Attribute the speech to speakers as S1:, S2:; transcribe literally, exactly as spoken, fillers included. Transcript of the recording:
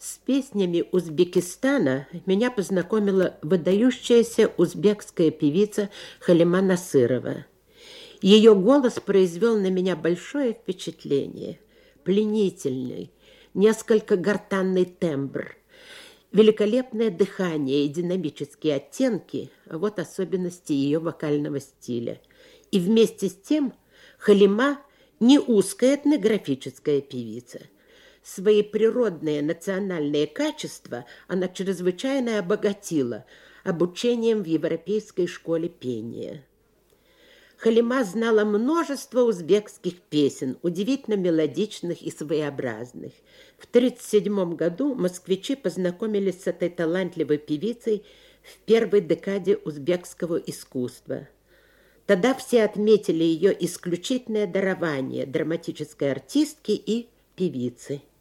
S1: С песнями Узбекистана меня познакомила выдающаяся узбекская певица Халима Насырова. Ее голос произвел на меня большое впечатление. Пленительный, несколько гортанный тембр, великолепное дыхание и динамические оттенки – вот особенности ее вокального стиля. И вместе с тем Халима не узкая этнографическая певица. Свои природные национальные качества она чрезвычайно обогатила обучением в Европейской школе пения. Халима знала множество узбекских песен, удивительно мелодичных и своеобразных. В тысяча девятьсот тридцать седьмом году москвичи познакомились с этой талантливой певицей в первой декаде узбекского искусства. Тогда все отметили ее исключительное дарование драматической артистки и певицы.